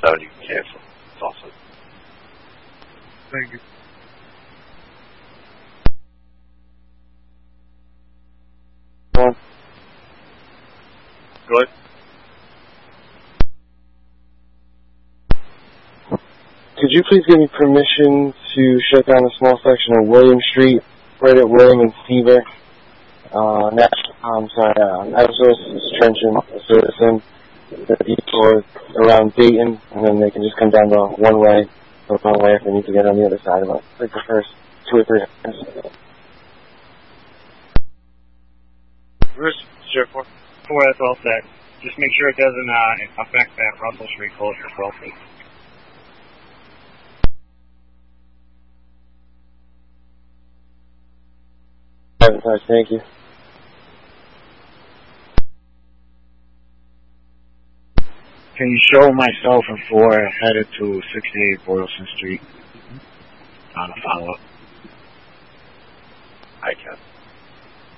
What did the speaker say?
down, you can cancel. It's awesome. Thank you. Go ahead. Could you please give me permission to shut down a small section of William Street, right at William and Seaver? National Trenchant Citizen, the detour around Dayton, and then they can just come down the one way if they need to get on the other side of it, like the first 2 or 3 hours. Bruce, Sheriff 4. That's all set. Just make sure it doesn't affect that Russell Street closure as well, please. Thank you. Can you show myself and 4 headed to 68 Boylston Street on a follow-up?